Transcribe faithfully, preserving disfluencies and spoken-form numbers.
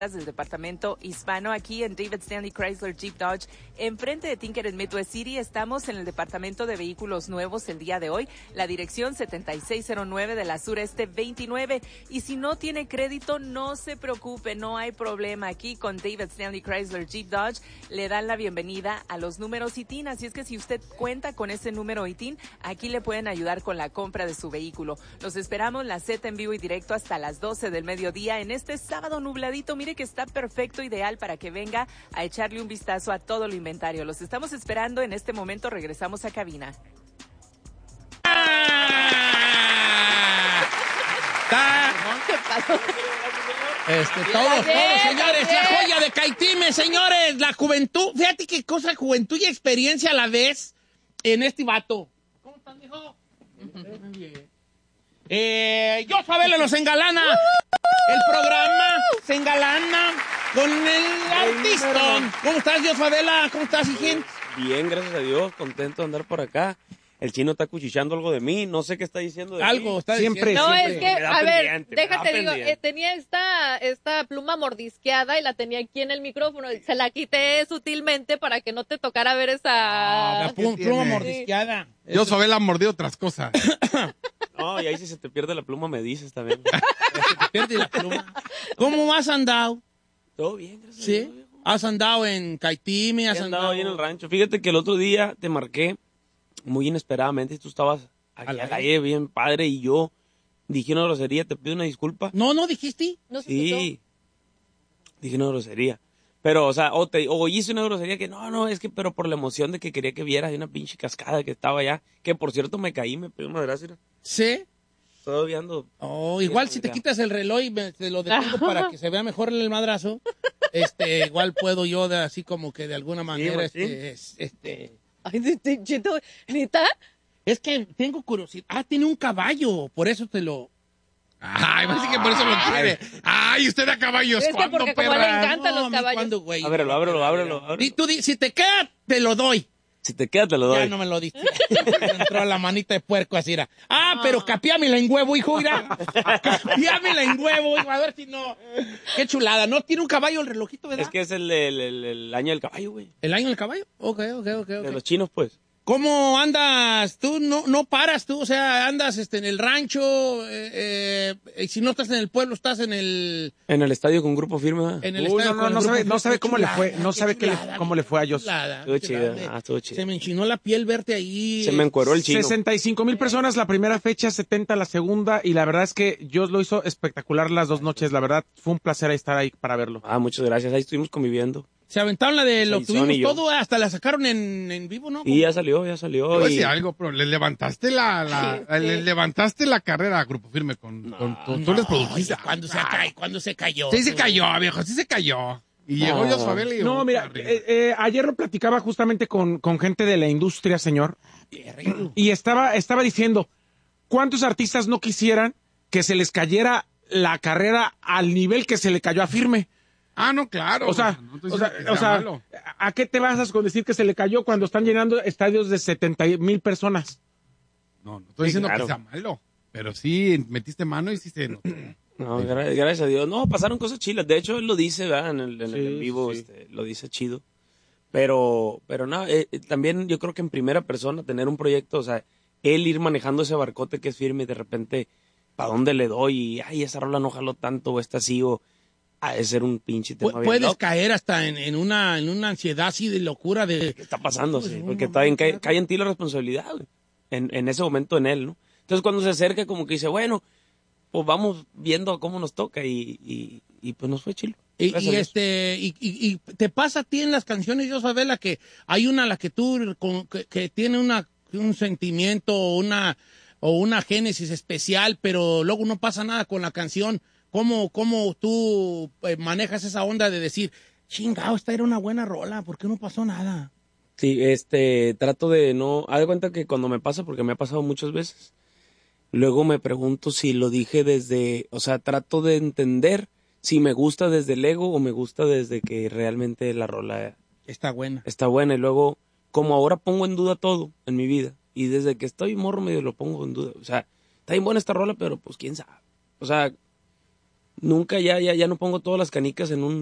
del departamento hispano aquí en David Stanley Chrysler Jeep Dodge, enfrente de Tinker en Midwest City. Estamos en el departamento de vehículos nuevos el día de hoy, la dirección setenta y seis cero nueve de la Sureste veintinueve. Y si no tiene crédito, no se preocupe, no hay problema. Aquí con David Stanley Chrysler Jeep Dodge le dan la bienvenida a los números I T I N, así es que si usted cuenta con ese número I T I N, aquí le pueden ayudar con la compra de su vehículo. Los esperamos la Z en vivo y directo hasta las doce del mediodía en este sábado nubladito. Mire que está perfecto, ideal para que venga a echarle un vistazo a todo el inventario. Los estamos esperando en este momento. Regresamos a cabina. ¿Qué pasó? Este, todos, todos, señores, la joya de Caitime, señores, la juventud, fíjate qué cosa, juventud y experiencia a la vez en este vato. ¿Cómo están, mijo? Muy bien. Eh, yo, Fabela, nos engalana. El programa se engalana con el artista. ¿Cómo estás, Dios Fabela? ¿Cómo estás, hijín? Bien, gracias a Dios, contento de andar por acá. El chino está cuchicheando algo de mí, no sé qué está diciendo de Algo mí. está Siempre, diciendo. No, siempre. es que, Me da a ver, pendiente, me déjate da digo, pendiente. eh, tenía esta, esta pluma mordisqueada y la tenía aquí en el micrófono. Se la quité sutilmente para que no te tocara ver esa... La pluma, ¿Qué tiene? pluma mordisqueada. Yo, Sobela, mordí otras cosas. No, y ahí si se te pierde la pluma me dices también. Se te pierde la pluma. ¿Cómo has andado? Todo bien, gracias a ¿Sí? Dios, viejo. ¿Has andado en Caitime? He ¿Has andado andado ahí en el rancho. Fíjate que el otro día te marqué muy inesperadamente y tú estabas aquí Al al aire. aire bien padre y yo dije una grosería, te pido una disculpa. No, no dijiste. No se Sí, dije una grosería. Pero, o sea, o, te, o hice una grosería que no, no, es que, pero por la emoción de que quería que vieras de una pinche cascada que estaba allá, que por cierto me caí, me pegó una gracia. Sí. Todavía ando. Oh, igual Sí, si te ya. quitas el reloj y me- te lo detengo para que se vea mejor el madrazo, este, igual puedo yo de, así como que de alguna manera, machín. este, es- este, Ay, de- de- Cheto, ¿neta? es que tengo curiosidad. Ah, tiene un caballo, por eso te lo. Ay, parece que por eso lo quiere. Ay, usted a caballos, Es que ¿cuándo, porque como le perra? encantan los a mí caballos. cuándo, güey. Ábrelo, ábrelo, ábrelo, ábrelo. Y tú di- si te queda, te lo doy. Si te queda, te lo doy. Ya no me lo diste. Entró la manita de puerco así era. Ah, pero capiámela en huevo, hijo, mira. Capiámela en huevo, hijo, a ver si no. Qué chulada. No tiene un caballo el relojito, ¿verdad? Es que es el, el, el, el año del caballo, güey. ¿El año del caballo? Ok, ok, ok, ok. De los chinos, pues. ¿Cómo andas? Tú no, no paras, tú, o sea, andas este, en el rancho, eh, eh, y si no estás en el pueblo, estás en el, En el estadio con grupo firme, ¿verdad? en el Uy, estadio no, no, con el no grupo sabe- no Qué sabe cómo le chulada, fue, no qué sabe qué le- chulada, cómo le fue a qué Jos. chulada, Estuvo qué chido, chulada. ah, estuvo chido. Se me enchinó la piel verte ahí. Se me encueró el chino. sesenta y cinco mil personas la primera fecha, setenta la segunda, y la verdad es que Jos lo hizo espectacular las dos noches. La verdad, fue un placer estar ahí para verlo. Ah, muchas gracias. Ahí estuvimos conviviendo. Se aventaron la de lo Saizón tuvimos y yo. todo, hasta la sacaron en, en vivo, ¿no? Y ya salió, ya salió. Te voy a y- decir algo, pero le levantaste la, la- Sí, le sí. levantaste la carrera a Grupo Firme con, con, con- tú eres producista. ¿Cuándo se, ca- ¿Cuándo se cayó? Sí se cayó, viejo, sí se cayó. Y llegó No. Jos Fabela y No, mira, arriba. eh, eh, ayer lo platicaba justamente con, con gente de la industria, señor, y estaba, estaba diciendo, ¿cuántos artistas no quisieran que se les cayera la carrera al nivel que se le cayó a Firme? Ah, no, claro. O sea, no estoy o sea, diciendo que o sea sea, malo. ¿a qué te basas con decir que se le cayó cuando están llenando estadios de setenta mil personas? No, no estoy Sí, diciendo claro. que sea malo, pero sí metiste mano y sí se notó. No, gra- gracias a Dios. No, pasaron cosas chilas. De hecho, él lo dice, ¿verdad? En el, en el Sí, en vivo, sí. este, lo dice chido. Pero, pero no, eh, eh, también yo creo que en primera persona tener un proyecto, o sea, él ir manejando ese barcote que es firme y de repente, ¿para dónde le doy? Y, ay, esa rola no jaló tanto, o esta sí, o ha de ser un pinche tema Pu- bien Puedes loco. caer hasta en, en una, en una ansiedad así de locura de... ¿Qué está pasando? Pues, Sí, no, porque no, también no, cae, claro. cae en ti la responsabilidad, güey. En, en ese momento en él, ¿no? Entonces cuando se acerca como que dice, bueno, pues vamos viendo cómo nos toca y, y, y pues nos fue chilo. Y, Gracias y a Dios. este y, y- y te pasa a ti en las canciones, yo Fabela, que hay una la que tú con- que, que tiene una un sentimiento o una o una génesis especial, pero luego no pasa nada con la canción. ¿Cómo, cómo tú eh, manejas esa onda de decir, chingado, esta era una buena rola, ¿por qué no pasó nada? Sí, este, trato de no, haz de cuenta que cuando me pasa, porque me ha pasado muchas veces, luego me pregunto si lo dije desde, o sea, trato de entender si me gusta desde el ego o me gusta desde que realmente la rola Está buena. está buena. Y luego, como ahora pongo en duda todo en mi vida, y desde que estoy morro medio lo pongo en duda, o sea, está bien buena esta rola, pero pues quién sabe. O sea, nunca ya, ya, ya no pongo todas las canicas en un